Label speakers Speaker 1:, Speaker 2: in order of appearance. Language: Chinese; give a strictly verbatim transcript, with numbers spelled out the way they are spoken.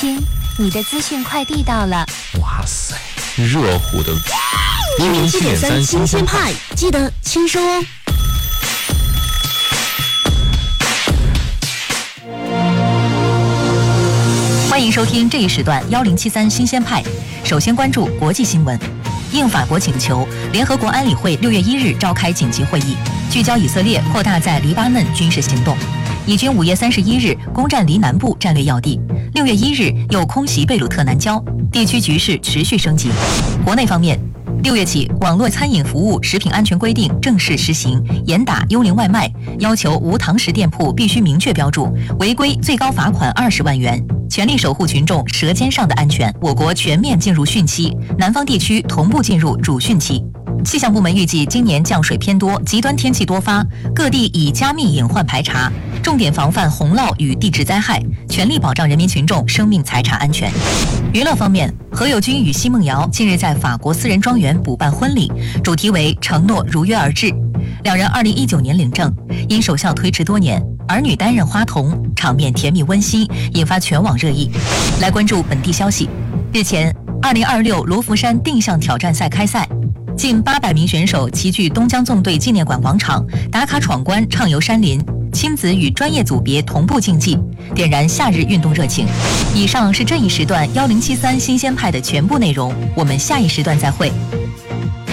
Speaker 1: 亲，你的资讯快递到了。
Speaker 2: 哇塞，热乎的一零七点三新鲜派，
Speaker 3: 记得签收哦。
Speaker 4: 欢迎收听这一时段幺零七三新鲜派。首先关注国际新闻。应法国请求，联合国安理会六月一日召开紧急会议，聚焦以色列扩大在黎巴嫩军事行动。以军五月三十一日攻占黎南部战略要地，六月一日又空袭贝鲁特南郊，地区局势持续升级。国内方面，六月起，网络餐饮服务食品安全规定正式实行，严打幽灵外卖，要求无堂食店铺必须明确标注，违规最高罚款二十万元。全力守护群众舌尖上的安全，我国全面进入汛期，南方地区同步进入主汛期。气象部门预计今年降水偏多，极端天气多发，各地已加密隐患排查，重点防范洪涝与地质灾害，全力保障人民群众生命财产安全。娱乐方面，何猷君与奚梦瑶近日在法国私人庄园补办婚礼，主题为承诺如约而至。两人二零一九年领证，因首相推迟多年，儿女担任花童，场面甜蜜温馨，引发全网热议。来关注本地消息。日前，二零二六罗浮山定向挑战赛开赛，近八百名选手齐聚东江纵队纪念馆广场，打卡闯关，畅游山林，亲子与专业组别同步竞技，点燃夏日运动热情。以上是这一时段幺零七三新鲜派的全部内容，我们下一时段再会。